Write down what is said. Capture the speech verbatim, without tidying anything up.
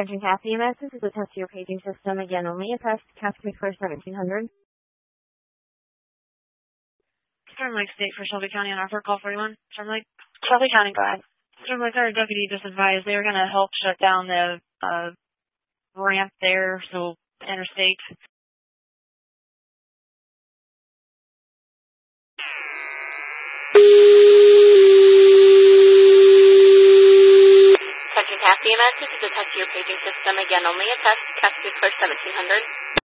Attention C A S E M S, this is a test of your paging system. Again, only a test. C A S E for seventeen hundred. Storm Lake State for Shelby County on offer, call forty-one. Storm Lake. Shelby County, go ahead. Storm Lake, our deputy just advised they were going to help shut down the uh, ramp there, so interstate. Attention C A S E M S, this is a test of your paging system. Again, only a test. C A S E for seventeen hundred.